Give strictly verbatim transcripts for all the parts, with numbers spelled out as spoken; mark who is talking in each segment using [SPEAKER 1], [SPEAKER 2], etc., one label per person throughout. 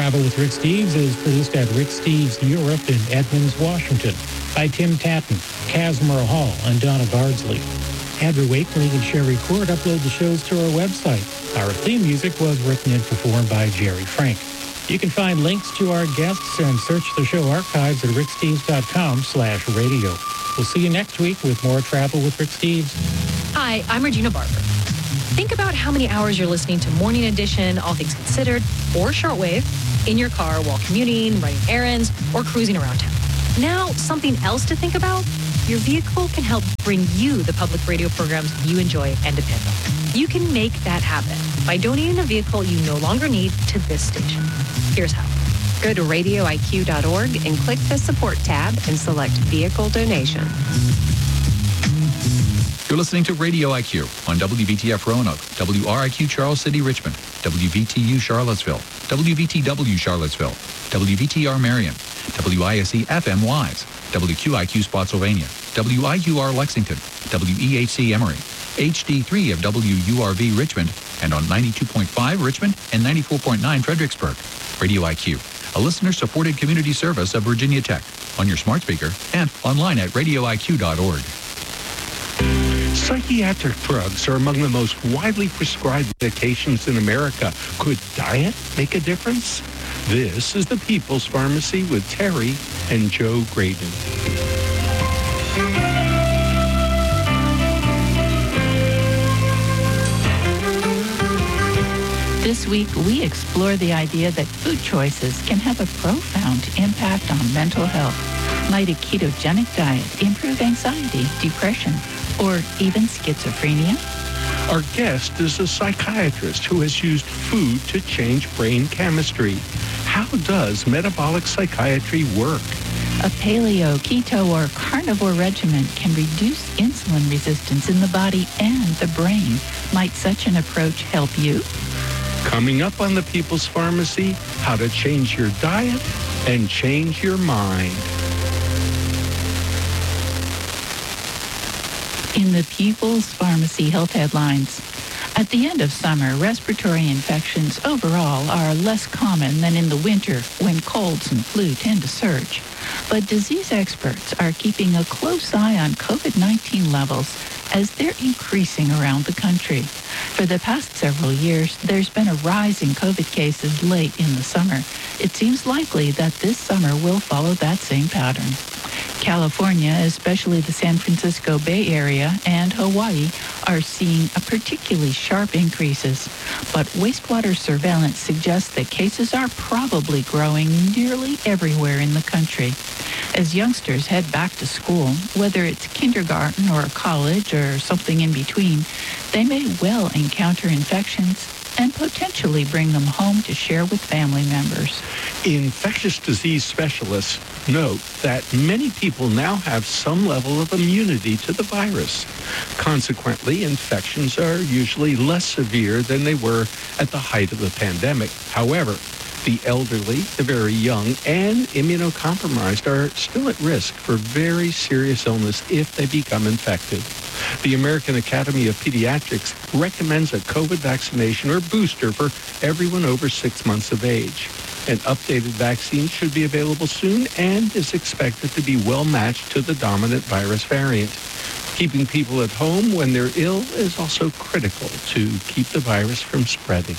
[SPEAKER 1] Travel with Rick Steves is produced at Rick Steves Europe in Edmonds, Washington by Tim Tatton, Casimir Hall, and Donna Bardsley. Andrew Wakely and Sherry Court upload the shows to our website. Our theme music was written and performed by Jerry Frank. You can find links to our guests and search the show archives at ricksteves.com slash radio. We'll see you next week with more Travel with Rick Steves.
[SPEAKER 2] Hi, I'm Regina Barber. Think about how many hours you're listening to Morning Edition, All Things Considered, or Shortwave in your car while commuting, running errands, or cruising around town. Now, something else to think about? Your vehicle can help bring you the public radio programs you enjoy and depend on. You can make that happen by donating a vehicle you no longer need to this station. Here's how.
[SPEAKER 3] Go to radio I Q dot org and click the Support tab and select Vehicle Donation.
[SPEAKER 4] You're listening to Radio I Q on W V T F Roanoke, W R I Q Charles City Richmond, W V T U Charlottesville, W V T W Charlottesville, W V T R Marion, W I S E F M Wise, W Q I Q Spotsylvania, W I U R Lexington, W E H C Emory, H D three of W U R V Richmond, and on ninety-two point five Richmond and ninety-four point nine Fredericksburg. Radio I Q, a listener-supported community service of Virginia Tech, on your smart speaker and online at radio I Q dot org.
[SPEAKER 5] Psychiatric drugs are among the most widely prescribed medications in America. Could diet make a difference? This is the People's Pharmacy with Terry and Joe Graydon.
[SPEAKER 6] This week, we explore the idea that food choices can have a profound impact on mental health. Might a ketogenic diet improve anxiety, depression, or even schizophrenia?
[SPEAKER 5] Our guest is a psychiatrist who has used food to change brain chemistry. How does metabolic psychiatry work?
[SPEAKER 6] A paleo, keto, or carnivore regimen can reduce insulin resistance in the body and the brain. Might such an approach help you?
[SPEAKER 5] Coming up on the People's Pharmacy, how to change your diet and change your mind.
[SPEAKER 6] In the People's Pharmacy Health Headlines. At the end of summer, respiratory infections overall are less common than in the winter when colds and flu tend to surge. But disease experts are keeping a close eye on covid nineteen levels as they're increasing around the country. For the past several years, there's been a rise in COVID cases late in the summer. It seems likely that this summer will follow that same pattern. California, especially the San Francisco Bay Area and Hawaii, are seeing a particularly sharp increases. But wastewater surveillance suggests that cases are probably growing nearly everywhere in the country. As youngsters head back to school, whether it's kindergarten or college or something in between, they may well encounter infections and potentially bring them home to share with family members.
[SPEAKER 5] Infectious disease specialists note that many people now have some level of immunity to the virus. Consequently, infections are usually less severe than they were at the height of the pandemic. However, the elderly, the very young, and immunocompromised are still at risk for very serious illness if they become infected. The American Academy of Pediatrics recommends a COVID vaccination or booster for everyone over six months of age. An updated vaccine should be available soon and is expected to be well matched to the dominant virus variant. Keeping people at home when they're ill is also critical to keep the virus from spreading.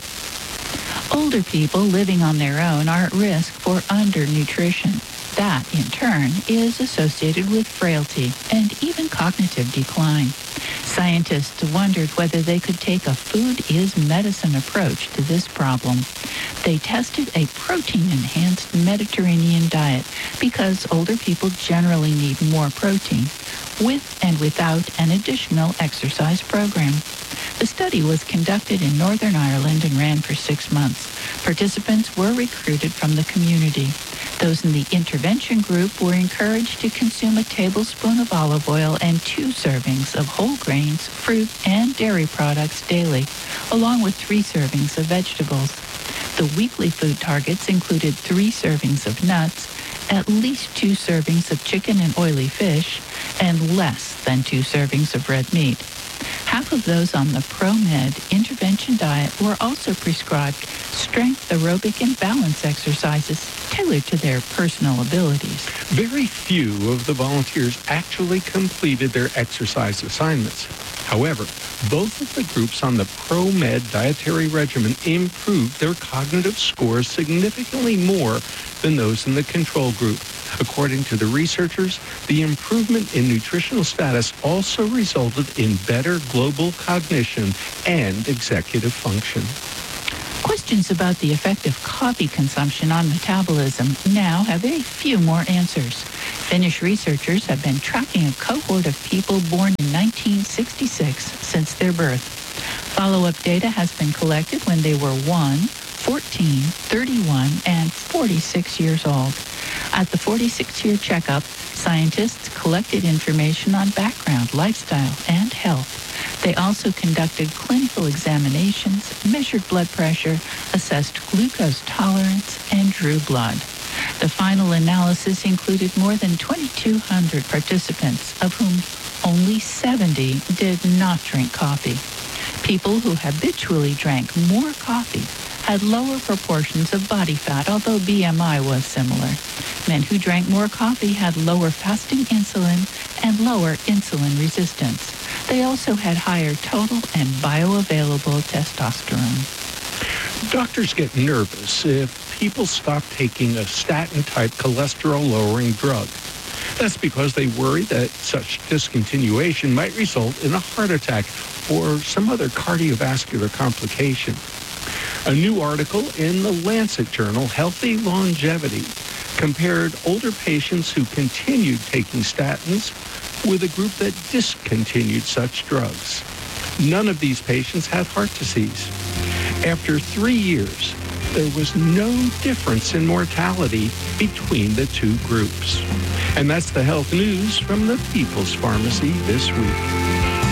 [SPEAKER 6] Older people living on their own are at risk for undernutrition. That, in turn, is associated with frailty and even cognitive decline. Scientists wondered whether they could take a food is medicine approach to this problem. They tested a protein-enhanced Mediterranean diet because older people generally need more protein, with and without an additional exercise program. The study was conducted in Northern Ireland and ran for six months. Participants were recruited from the community. Those in the intervention group were encouraged to consume a tablespoon of olive oil and two servings of whole grains, fruit, and dairy products daily, along with three servings of vegetables. The weekly food targets included three servings of nuts, at least two servings of chicken and oily fish, and less than two servings of red meat. Half of those on the ProMed intervention diet were also prescribed strength, aerobic, and balance exercises tailored to their personal abilities.
[SPEAKER 5] Very few of the volunteers actually completed their exercise assignments. However, both of the groups on the ProMed dietary regimen improved their cognitive scores significantly more than those in the control group. According to the researchers, the improvement in nutritional status also resulted in better global cognition and executive function.
[SPEAKER 6] Questions about the effect of coffee consumption on metabolism now have a few more answers. Finnish researchers have been tracking a cohort of people born in nineteen sixty-six since their birth. Follow-up data has been collected when they were one, fourteen, thirty-one, and forty-six years old. At the forty-six-year checkup, scientists collected information on background, lifestyle, and health. They also conducted clinical examinations, measured blood pressure, assessed glucose tolerance, and drew blood. The final analysis included more than twenty-two hundred participants, of whom only seventy did not drink coffee. People who habitually drank more coffee had lower proportions of body fat, although B M I was similar. Men who drank more coffee had lower fasting insulin and lower insulin resistance. They also had higher total and bioavailable testosterone.
[SPEAKER 5] Doctors get nervous if people stop taking a statin-type cholesterol-lowering drug. That's because they worry that such discontinuation might result in a heart attack or some other cardiovascular complication. A new article in the Lancet journal, Healthy Longevity, compared older patients who continued taking statins with a group that discontinued such drugs. None of these patients had heart disease. After three years, there was no difference in mortality between the two groups. And that's the health news from the People's Pharmacy this week.